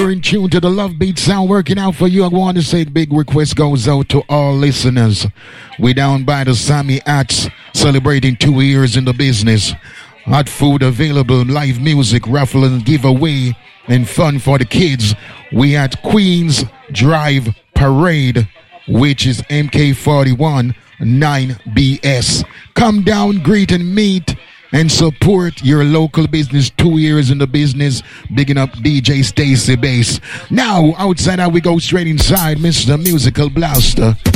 You're in tune to the Love Beat sound working out for you. I want to say the big request goes out to all listeners. We down by the Sammy Hats celebrating 2 years in the business. Hot food available, live music, raffle and giveaway, and fun for the kids. We at Queens Drive Parade, which is MK41 9BS. Come down, greet and meet, and support your local business. 2 years in the business. Bigging up DJ Stacy Bass. Now, outside, we go straight inside, Mr. Musical Blaster.